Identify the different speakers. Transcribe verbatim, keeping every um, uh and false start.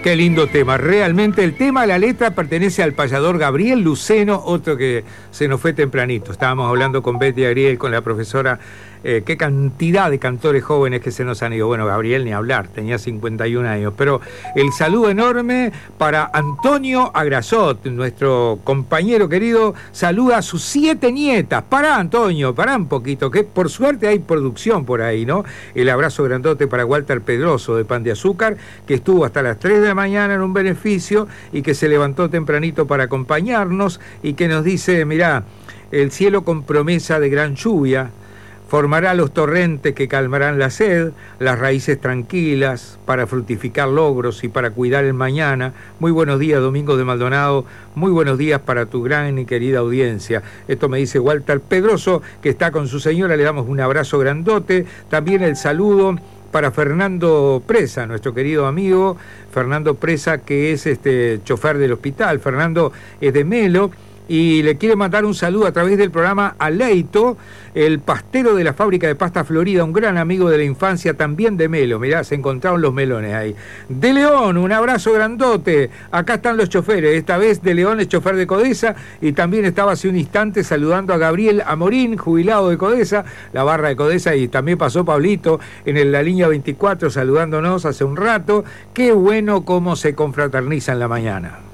Speaker 1: Qué lindo tema. Realmente el tema, la letra pertenece al payador Gabriel Luceno, otro que se nos fue tempranito. Estábamos hablando con Betty Ariel, con la profesora, eh, qué cantidad de cantores jóvenes que se nos han ido. Bueno, Gabriel ni hablar, tenía cincuenta y un años. Pero el saludo enorme para Antonio Agrasot, nuestro compañero querido, saluda a sus siete nietas. Pará, Antonio, pará un poquito, que por suerte hay producción por ahí, ¿no? El abrazo grandote para Walter Pedroso de Pan de Azúcar, que estuvo hasta las tres de la mañana en un beneficio y que se levantó tempranito para acompañarnos y que nos dice, mirá, el cielo con promesa de gran lluvia formará los torrentes que calmarán la sed, las raíces tranquilas para frutificar logros y para cuidar el mañana. Muy buenos días, Domingo de Maldonado, muy buenos días para tu gran y querida audiencia. Esto me dice Walter Pedroso, que está con su señora, le damos un abrazo grandote. También el saludo para Fernando Presa, nuestro querido amigo Fernando Presa, que es este chofer del hospital. Fernando es de Melo y le quiere mandar un saludo a través del programa a Leito, el pastero de la fábrica de pasta Florida, un gran amigo de la infancia también de Melo. Mirá, se encontraron los melones ahí. De León, un abrazo grandote. Acá están los choferes. Esta vez De León es chofer de Codesa y también estaba hace un instante saludando a Gabriel Amorín, jubilado de Codesa, la barra de Codesa, y también pasó Pablito en el, la línea veinticuatro saludándonos hace un rato. Qué bueno cómo se confraterniza en la mañana.